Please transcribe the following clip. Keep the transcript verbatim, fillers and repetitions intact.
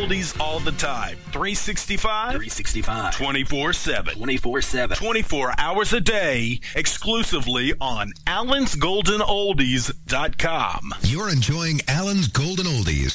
oldies all the time. three sixty-five three sixty-five twenty-four seven twenty-four seven twenty-four hours a day, exclusively on allens golden oldies dot com. You're enjoying Allen's Golden Oldies.